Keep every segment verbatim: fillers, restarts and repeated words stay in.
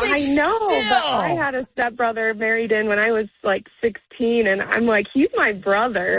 I know, still. but I had a stepbrother married in when I was like sixteen, and I'm like, he's my brother.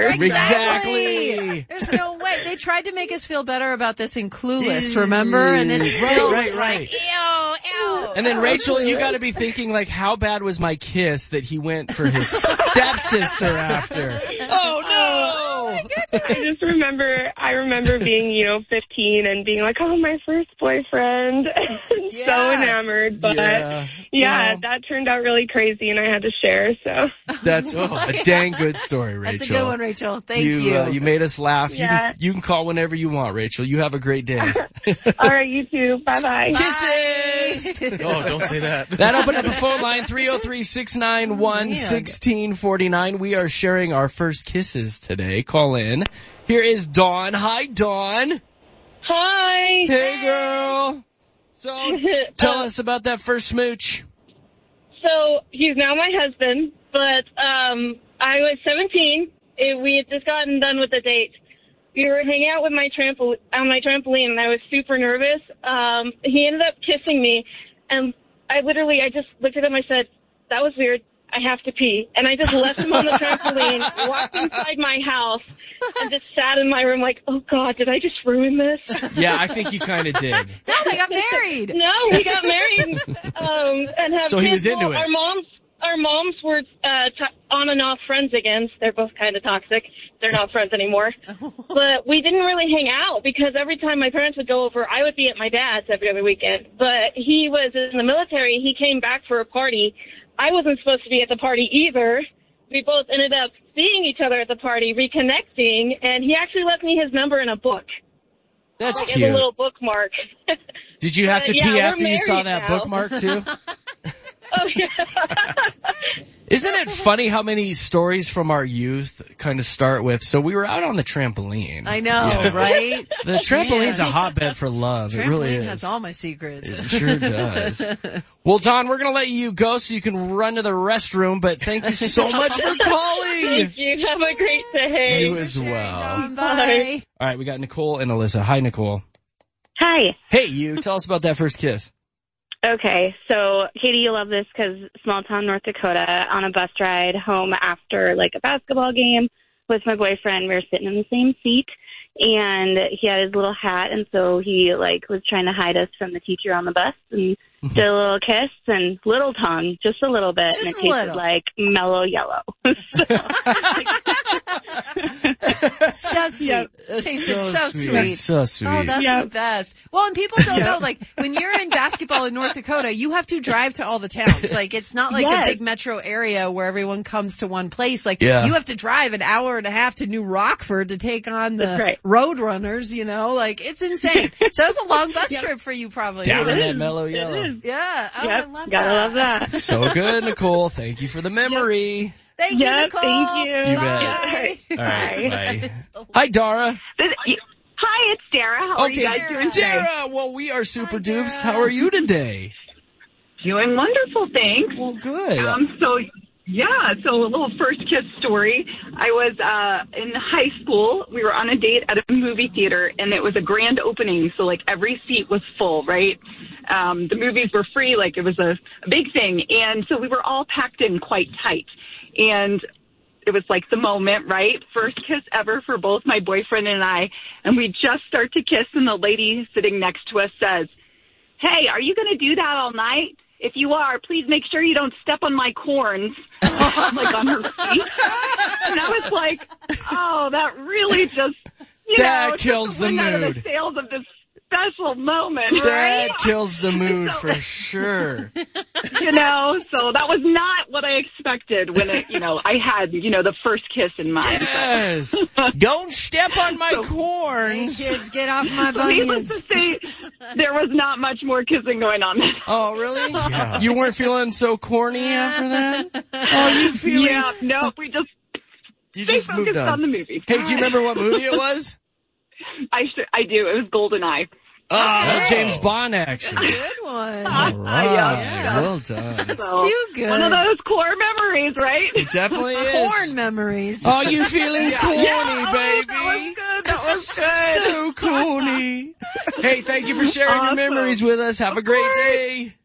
Exactly. There's no way. They tried to make us feel better about this in Clueless, remember? And it's still right, right, right. like, ew, ew. And then, Rachel, you got to be thinking, like, how bad was my kiss that he went for his stepsister after? Oh, no! I just remember, I remember being, you know, fifteen and being like, oh, my first boyfriend. Yeah. So enamored. But, Yeah. yeah, Well. that turned out really crazy, and I had to share, so. That's oh, a dang good story, Rachel. That's a good one, Rachel. Thank you. you. Uh, you made us laugh. Yeah. You, can, you can call whenever you want, Rachel. You have a great day. All right, you too. Bye-bye. Kisses! Oh, don't say that. That opened up a phone line, three oh three, six nine one, one six four nine. We are sharing our first kisses today. Call in. Here is Dawn. Hi, Dawn. Hi. Hey, girl. So, tell us about that first smooch. So he's now my husband, but um, I was seventeen. It, we had just gotten done with the date. We were hanging out with my trampoline on my trampoline, and I was super nervous. Um, he ended up kissing me, and I literally, I just looked at him. I said, "That was weird. I have to pee." And I just left him on the trampoline, walked inside my house, and just sat in my room like, oh, God, did I just ruin this? Yeah, I think you kind of did. No, they got married. No, we got married um, and have So kids. he was into Well, it. Our moms, our moms were uh, t- on and off friends again. They're both kind of toxic. They're not friends anymore. But we didn't really hang out because every time my parents would go over, I would be at my dad's every other weekend. But he was in the military. He came back for a party. I wasn't supposed to be at the party either. We both ended up seeing each other at the party, reconnecting, and he actually left me his number in a book. That's like cute. as a little bookmark. Did you have to Uh, yeah, pee we're after you saw married that now. bookmark, too? Oh, yeah. Isn't it funny how many stories from our youth kind of start with, so we were out on the trampoline. I know, right? The trampoline's Man. a hotbed for love. It really Trampoline is. has all my secrets. It sure does. Well, Don, we're going to let you go so you can run to the restroom, but thank you so much for calling. Thank you. Have a great day. You as well. Dawn, bye. All right, we got Nicole and Alyssa. Hi, Nicole. Hi. Hey, you. Tell us about that first kiss. Okay, so Katie, you'll love this because small town North Dakota, on a bus ride home after like a basketball game with my boyfriend. We were sitting in the same seat, and he had his little hat, and so he like was trying to hide us from the teacher on the bus, and did a little kiss and little tongue, just a little bit, Just and it a tasted little. like mellow yellow. So sweet. Yep. Tasted so, sweet. That's so sweet. Oh, that's Yep. the best. Well, and people don't know, like, when you're in basketball in North Dakota, you have to drive to all the towns. Like, it's not like Yes. a big metro area where everyone comes to one place. Like, Yeah. you have to drive an hour and a half to New Rockford to take on the That's right. road runners, you know? Like, it's insane. So it's a long bus trip for you, probably. Down in It that is. mellow It yellow. is. Yeah. Oh, I Yep, love gotta that. love that. So good, Nicole. Thank you for the memory. Thank you, Yep, Nicole. thank you. You bet. Bye. All right, Bye. bye. Hi, Dara. Hi, it's Dara. How Okay, are you guys doing today? Dara. Well, we are super Hi, dupes. Dara. How are you today? Doing wonderful, thanks. Well, good. Um, so, yeah, so a little first kiss story. I was uh, in high school. We were on a date at a movie theater, and it was a grand opening, so, like, every seat was full, right? Um, the movies were free, like, it was a, a big thing. And so we were all packed in quite tight. And it was like the moment, right? First kiss ever for both my boyfriend and I. And we just start to kiss, and the lady sitting next to us says, "Hey, are you going to do that all night? If you are, please make sure you don't step on my corns," like on her feet. And I was like, oh, that really just, you That know, kills took the the wind out of mood. the sails of this special moment. That kills the mood for sure. You know, so that was not what I expected when it, you know, I had, you know, the first kiss in mind. Yes. Don't step on my Hey, corns. kids, get off my So needless bunions. to say, there was not much more kissing going on. Oh, really? Yeah. You weren't feeling so corny after that? Oh, you feeling? Yeah, no, we just You stay just moved focused on. on the movie. Hey, do you remember what movie it was? I sh- I do. It was GoldenEye. Oh, James Bond action. Good one. All right. Yeah. Well done. So, Too good. one of those core memories, right? It definitely is. Corn memories. Are you feeling corny, Yeah, oh, baby? that was good. That was good. So corny. Hey, thank you for sharing Awesome. your memories with us. Have a great course. day.